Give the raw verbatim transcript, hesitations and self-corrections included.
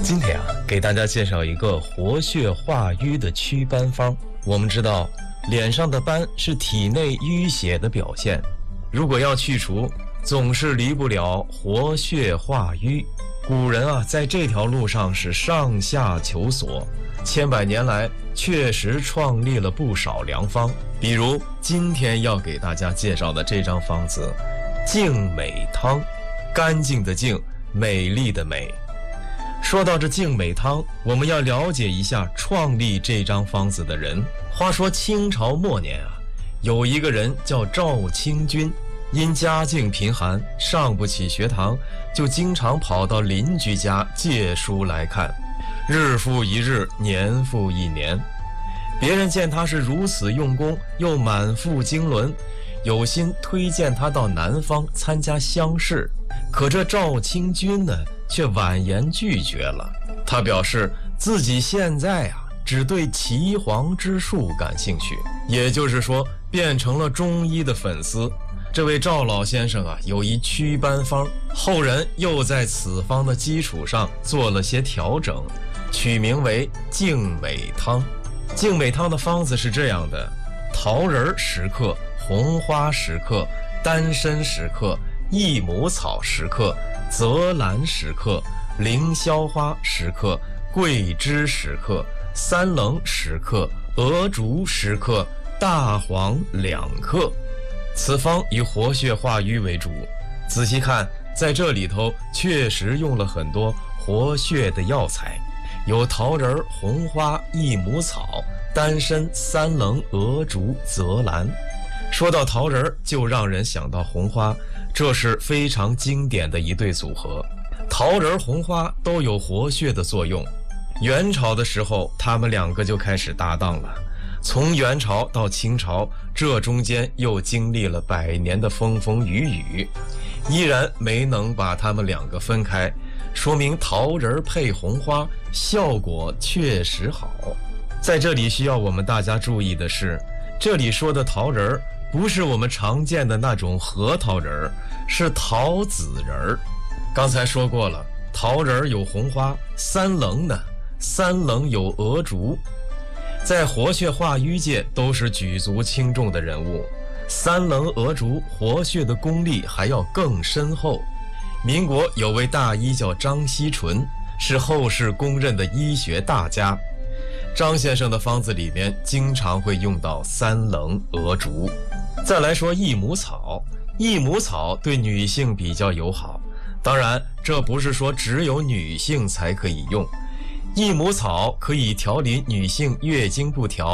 今天啊，给大家介绍一个活血化瘀的祛斑方。我们知道，脸上的斑是体内淤血的表现，如果要去除，总是离不了活血化瘀。古人啊，在这条路上是上下求索，千百年来确实创立了不少良方。比如今天要给大家介绍的这张方子，净美汤，干净的净，美丽的美。说到这净美汤，我们要了解一下创立这张方子的人。话说清朝末年啊，有一个人叫赵清君，因家境贫寒，上不起学堂，就经常跑到邻居家借书来看，日复一日，年复一年。别人见他是如此用功，又满腹经纶，有心推荐他到南方参加乡试。可这赵清君呢，却婉言拒绝了。他表示自己现在啊，只对岐黄之术感兴趣，也就是说，变成了中医的粉丝。这位赵老先生啊，有一祛斑方，后人又在此方的基础上做了些调整，取名为净美汤。净美汤的方子是这样的：桃仁十克，红花十克，丹参十克，益母草十克，泽兰十克，凌霄花十克，桂枝十克，三棱十克，鹅竹十克，大黄两克。此方以活血化瘀为主，仔细看，在这里头确实用了很多活血的药材，有桃仁、红花、益母草、丹参、三棱、鹅竹、泽兰。说到桃仁，就让人想到红花，这是非常经典的一对组合。桃仁、红花都有活血的作用。元朝的时候，他们两个就开始搭档了。从元朝到清朝，这中间又经历了百年的风风雨雨，依然没能把他们两个分开，说明桃仁配红花效果确实好。在这里需要我们大家注意的是，这里说的桃仁不是我们常见的那种核桃仁，是桃子仁。刚才说过了，桃仁有红花，三棱呢，三棱有鹅竹。在活血化瘀界都是举足轻重的人物，三棱鹅竹活血的功力还要更深厚。民国有位大医叫张锡纯，是后世公认的医学大家。张先生的方子里面经常会用到三棱鹅竹。再来说益母草，益母草对女性比较友好，当然这不是说只有女性才可以用。益母草可以调理女性月经不调、